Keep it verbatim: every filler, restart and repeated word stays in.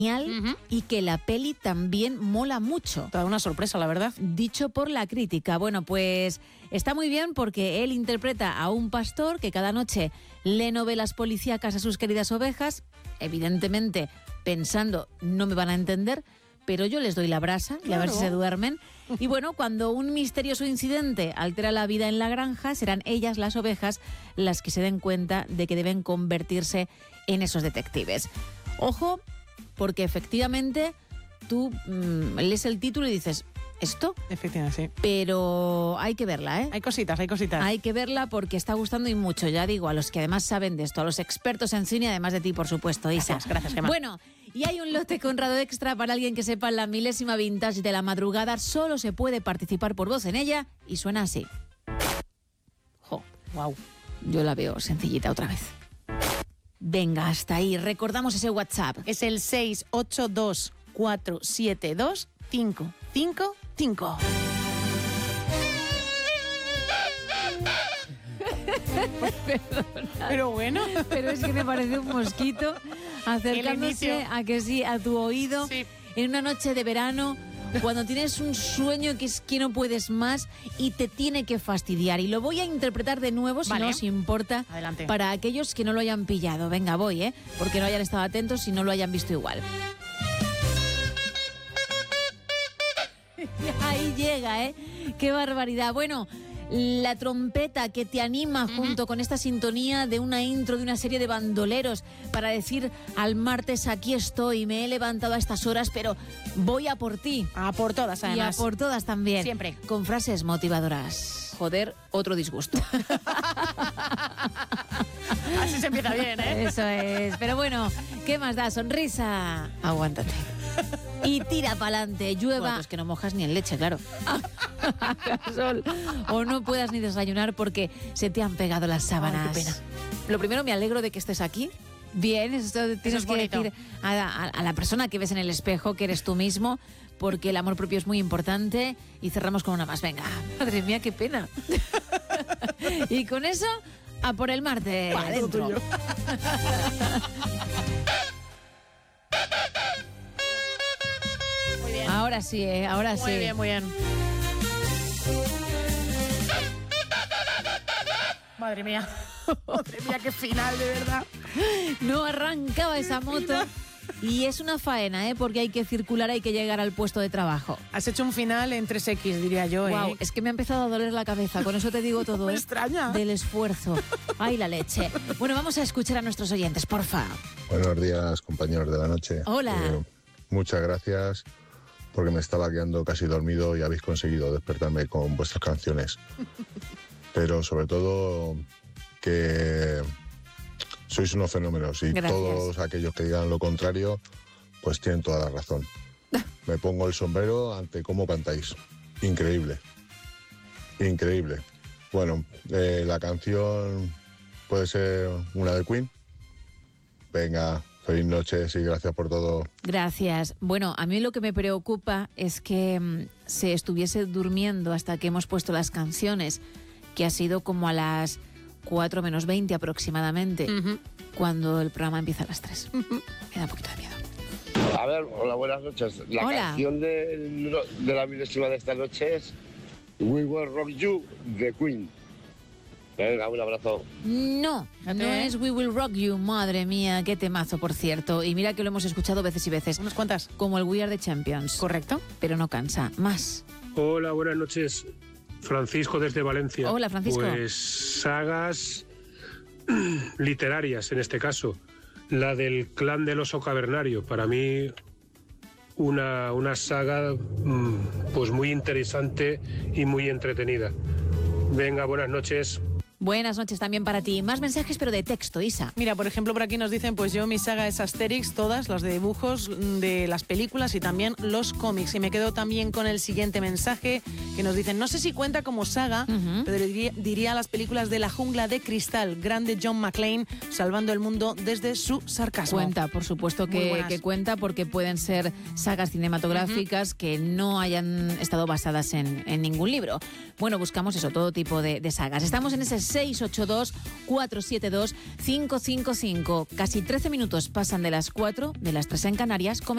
Uh-huh. Y que la peli también mola mucho. Toda una sorpresa, la verdad. Dicho por la crítica. Bueno, pues está muy bien porque él interpreta a un pastor que cada noche lee novelas policíacas a sus queridas ovejas, evidentemente pensando, no me van a entender, pero yo les doy la brasa, claro, y a ver si se duermen. Y bueno, cuando un misterioso incidente altera la vida en la granja, serán ellas, las ovejas, las que se den cuenta de que deben convertirse en esos detectives. Ojo, porque efectivamente tú mmm, lees el título y dices, ¿esto? Efectivamente, sí. Pero hay que verla, ¿eh? Hay cositas, hay cositas. Hay que verla porque está gustando y mucho, ya digo, a los que además saben de esto, a los expertos en cine, además de ti, por supuesto, Isa. Gracias, gracias, Gemma. Bueno, y hay un lote Conrado Extra para alguien que sepa la milésima vintage de la madrugada. Solo se puede participar por voz en ella y suena así. Jo, wow. Yo la veo sencillita otra vez. Venga, hasta ahí. Recordamos ese WhatsApp. Es el seis ocho dos cuatro siete dos cinco cinco cinco. Pero bueno. Pero es que me parece un mosquito acercándose a que sí, a tu oído, sí, en una noche de verano, cuando tienes un sueño que es que no puedes más y te tiene que fastidiar. Y lo voy a interpretar de nuevo, si vale, no os importa. Adelante. Para aquellos que no lo hayan pillado. Venga, voy, ¿eh? Porque no hayan estado atentos y no lo hayan visto igual. Ahí llega, ¿eh? ¡Qué barbaridad! Bueno, la trompeta que te anima uh-huh. junto con esta sintonía de una intro de una serie de bandoleros para decir al martes aquí estoy, me he levantado a estas horas, pero voy a por ti. A por todas, además. Y a por todas también. Siempre. Con frases motivadoras. Joder, otro disgusto. Así se empieza bien, ¿eh? Eso es. Pero bueno, ¿qué más da? Sonrisa. Aguántate. Y tira pa'lante, llueva. Bueno, pues que no mojas ni en leche, claro. Sol, o no puedas ni desayunar porque se te han pegado las sábanas. Ay, qué pena. Lo primero, me alegro de que estés aquí. Bien, esto tienes eso es que bonito. decir a la, a la persona que ves en el espejo que eres tú mismo, porque el amor propio es muy importante. Y cerramos con una más. Venga, madre mía, qué pena. Y con eso, a por el martes. Pa' adentro. Muy bien. Ahora sí, eh, ahora sí. Muy bien, muy bien. Madre mía. Madre mía, qué final, de verdad. No arrancaba esa moto. Y es una faena, ¿eh? Porque hay que circular, hay que llegar al puesto de trabajo. Has hecho un final en tres equis, diría yo, ¿eh? Wow, es que me ha empezado a doler la cabeza. Con eso te digo todo, Me ¿eh? extraña. Del esfuerzo. Ay, la leche. Bueno, vamos a escuchar a nuestros oyentes, porfa. Buenos días, compañeros de la noche. Hola. Eh, muchas gracias, porque me estaba quedando casi dormido y habéis conseguido despertarme con vuestras canciones. Pero sobre todo que sois unos fenómenos y Gracias. Todos aquellos que digan lo contrario, pues tienen toda la razón. Me pongo el sombrero ante cómo cantáis. Increíble. Increíble. Bueno, eh, la canción puede ser una de Queen. Venga, feliz noche y gracias por todo. Gracias. Bueno, a mí lo que me preocupa es que mmm, se estuviese durmiendo hasta que hemos puesto las canciones, que ha sido como a las cuatro menos veinte aproximadamente, uh-huh. cuando el programa empieza a las tres. Uh-huh. Me da un poquito de miedo. A ver, hola, buenas noches. La hola. canción de, de la milésima de esta noche es We Will Rock You, de Queen. Venga, un abrazo. No, no es We Will Rock You, madre mía, qué temazo, por cierto. Y mira que lo hemos escuchado veces y veces. ¿Unas cuantas? Como el We Are the Champions. Correcto. Pero no cansa. Más. Hola, buenas noches. Francisco desde Valencia. Hola, Francisco. Pues sagas literarias, en este caso. La del Clan del Oso Cavernario. Para mí, una, una saga pues muy interesante y muy entretenida. Venga, buenas noches. Buenas noches también para ti. Más mensajes, pero de texto, Isa. Mira, por ejemplo, por aquí nos dicen, pues yo mi saga es Asterix, todas las de dibujos de las películas y también los cómics. Y me quedo también con el siguiente mensaje que nos dicen, no sé si cuenta como saga, uh-huh. pero diría, diría las películas de La Jungla de Cristal, grande John McClane, salvando el mundo desde su sarcasmo. Cuenta, por supuesto que, que cuenta, porque pueden ser sagas cinematográficas uh-huh. que no hayan estado basadas en, en ningún libro. Bueno, buscamos eso, todo tipo de, de sagas. Estamos en ese seis ocho dos cuatro siete dos cinco cinco cinco. Casi trece minutos pasan de las cuatro, de las tres en Canarias.